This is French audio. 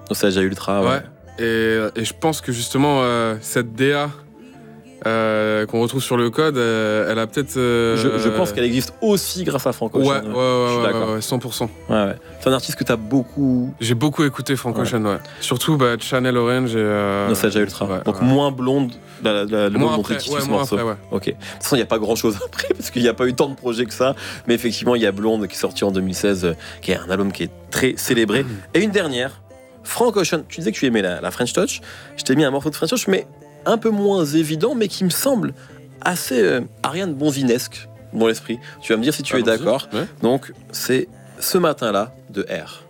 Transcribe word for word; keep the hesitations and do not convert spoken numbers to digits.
Nostalgia Ultra, ouais. Ouais. Et, et je pense que justement, euh, cette D A euh, qu'on retrouve sur le code, euh, elle a peut-être. Euh, je, je pense qu'elle existe aussi grâce à Frank Ouais, Ocean. ouais, ouais, je suis ouais, d'accord. ouais, cent pour cent. Ouais, ouais. C'est un artiste que t'as beaucoup. J'ai beaucoup écouté Frank Ouais. Ocean, ouais. Surtout bah, Channel Orange et. Euh, Nostalgia Ultra. ouais, Donc ouais. moins blonde. La, la, la, le Moins monde après, dont ouais, ce moins morceau. après, ouais. Ok. De toute façon, il n'y a pas grand chose après parce qu'il n'y a pas eu tant de projets que ça. Mais effectivement, il y a Blonde qui est sorti en deux mille seize, euh, qui est un album qui est très célébré. Et une dernière, Frank Ocean. Tu disais que tu aimais la, la French Touch. Je t'ai mis un morceau de French Touch, mais un peu moins évident, mais qui me semble assez euh, Ariane Bonvinesque dans l'esprit. Tu vas me dire si tu es Allons-y. d'accord. Ouais. Donc, c'est Ce matin-là de R.